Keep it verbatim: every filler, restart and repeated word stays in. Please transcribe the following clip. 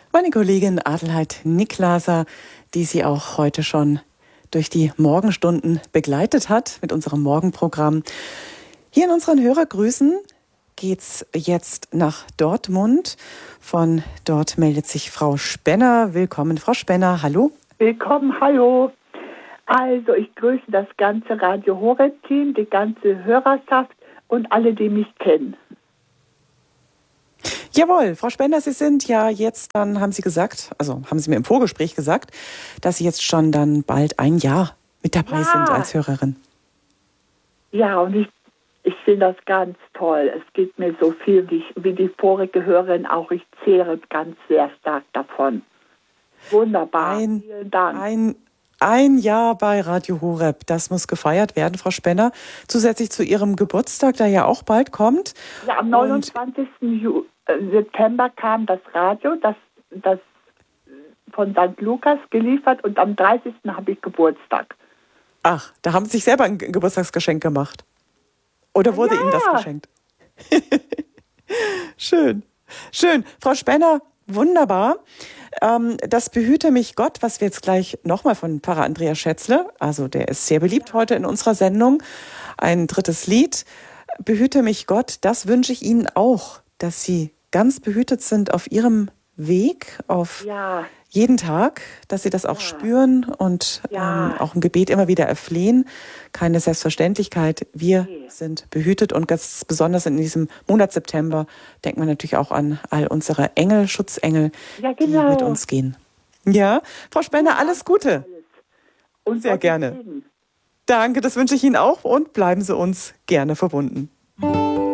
Meine Kollegin Adelheid Niklaser, die Sie auch heute schon durch die Morgenstunden begleitet hat mit unserem Morgenprogramm. Hier in unseren Hörergrüßen geht's jetzt nach Dortmund. Von dort meldet sich Frau Spenner. Willkommen, Frau Spenner. Hallo. Willkommen, hallo. Also, ich grüße das ganze Radio Horeb-Team, die ganze Hörerschaft und alle, die mich kennen. Jawohl, Frau Spenner, Sie sind ja jetzt, dann haben Sie gesagt, also haben Sie mir im Vorgespräch gesagt, dass Sie jetzt schon dann bald ein Jahr mit dabei Ja. sind als Hörerin. Ja, und ich, ich finde das ganz toll. Es gibt mir so viel wie, wie die vorige Hörerin auch. Ich zehre ganz sehr stark davon. Wunderbar, Ein, vielen Dank. ein, ein Jahr bei Radio Horeb, das muss gefeiert werden, Frau Spenner. Zusätzlich zu Ihrem Geburtstag, der ja auch bald kommt. Ja, am Und neunundzwanzigsten Ju- äh, September kam das Radio, das, das von Sankt Lukas geliefert, und am dreißigsten habe ich Geburtstag. Ach, da haben Sie sich selber ein Ge- Geburtstagsgeschenk gemacht. Oder wurde Ja. Ihnen das geschenkt? Schön. Schön. Frau Spenner, wunderbar. Ähm, das Behüte mich Gott, was wir jetzt gleich nochmal von Pfarrer Andreas Schätzle, also der ist sehr beliebt heute in unserer Sendung, ein drittes Lied. Behüte mich Gott, das wünsche ich Ihnen auch, dass Sie ganz behütet sind auf Ihrem Weg, auf Ja, jeden Tag, dass Sie das auch Ja. spüren und Ja. ähm, auch im Gebet immer wieder erflehen. Keine Selbstverständlichkeit. Wir Nee. sind behütet und ganz besonders in diesem Monat September denkt man natürlich auch an all unsere Engel, Schutzengel, ja, die genau. mit uns gehen. Ja, Frau Spenner, alles Gute. Und Sehr Gottes gerne. Segen. Danke, das wünsche ich Ihnen auch und bleiben Sie uns gerne verbunden.